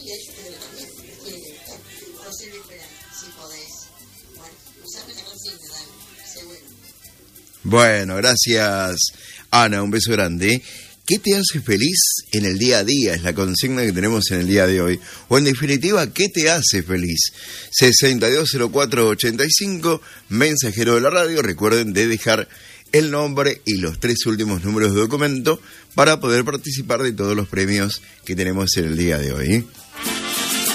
y hay gente que también les tiene que gustar. José Luis Perán, si podés. Bueno, usame la consigna, dale, sé bueno. Bueno, gracias, Ana, un beso grande. ¿Qué te hace feliz en el día a día? Es la consigna que tenemos en el día de hoy. O en definitiva, ¿qué te hace feliz? 620485, mensajero de la radio. Recuerden de dejar el nombre y los 3 últimos números de documento para poder participar de todos los premios que tenemos en el día de hoy.